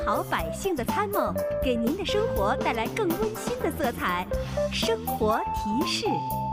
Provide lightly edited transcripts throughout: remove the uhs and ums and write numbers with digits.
好百姓的参谋，给您的生活带来更温馨的色彩。生活提示。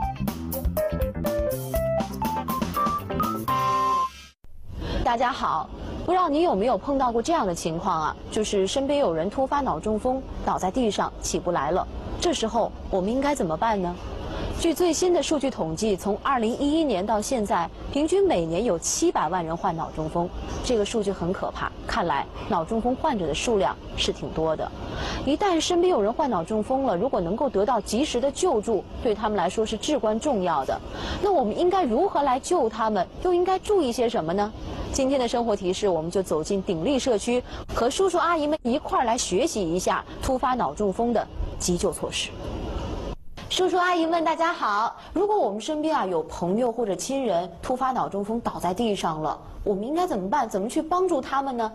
大家好，不知道你有没有碰到过这样的情况啊？就是身边有人突发脑中风，倒在地上起不来了。这时候我们应该怎么办呢？据最新的数据统计，从2011年到现在，平均每年有700万人患脑中风，这个数据很可怕。看来脑中风患者的数量是挺多的。一旦身边有人患脑中风了，如果能够得到及时的救助，对他们来说是至关重要的。那我们应该如何来救他们？又应该注意些什么呢？今天的生活提示，我们就走进鼎力社区，和叔叔阿姨们一块儿来学习一下突发脑中风的急救措施。叔叔阿姨们，大家好！如果我们身边有朋友或者亲人突发脑中风倒在地上了，我们应该怎么办？怎么去帮助他们呢？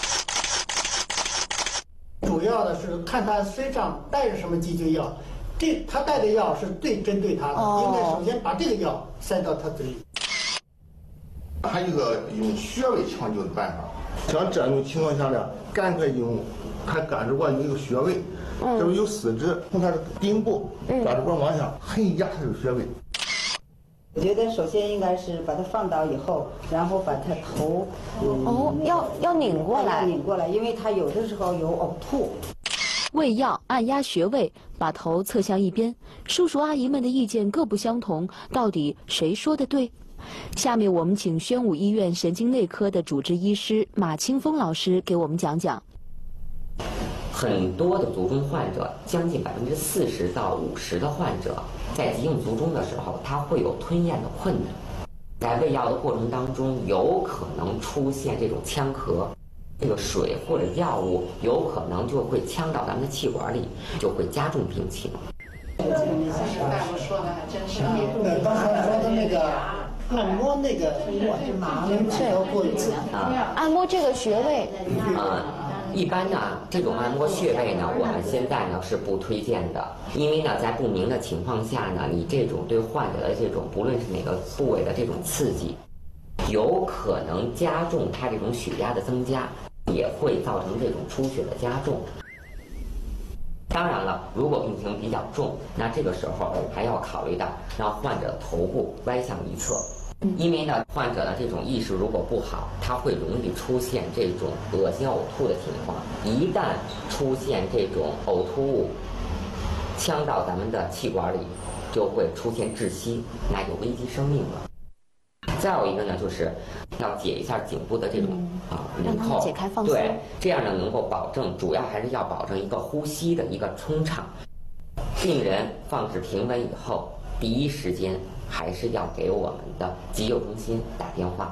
主要的是看他身上带着什么急救药，他带的药是最针对他的，应该首先把这个药塞到他嘴里。 还有一个用穴位抢救的办法，像这种情况下呢，赶快用他胳肢窝有一个穴位，这不有四指，从他的顶部胳肢窝往下横压他这个穴位。 我觉得首先应该是把它放倒以后，然后把他头要拧过来， 拧过来，因为他有的时候有呕吐。 喂药、按压穴位，把头侧向一边。叔叔阿姨们的意见各不相同，到底谁说的对？下面我们请宣武医院神经内科的主治医师马清峰老师给我们讲讲。 很多的卒中患者，将近40%到50%的患者，在急性卒中的时候，他会有吞咽的困难。在喂药的过程当中，有可能出现这种呛咳，这个水或者药物有可能就会呛到咱们的气管里，就会加重病情。 大夫说的还真是。刚才说的那个按摩那个， 按摩这个穴位。 一般呢，这种按摩穴位呢，我们现在呢是不推荐的，因为呢，在不明的情况下呢，你这种对患者的这种不论是哪个部位的这种刺激，有可能加重他这种血压的增加，也会造成这种出血的加重。当然了，如果病情比较重，那这个时候还要考虑到让患者头部歪向一侧。因为呢，患者的这种意识如果不好，他会容易出现这种恶心呕吐的情况。一旦出现这种呕吐物呛到咱们的气管里，就会出现窒息，那就危及生命了。再有一个呢，就是要解一下颈部的这种领扣， 解开放松。 对，这样呢能够保证，主要还是要保证一个呼吸的一个通畅。病人放置平稳以后，第一时间还是要给我们的急救中心打电话。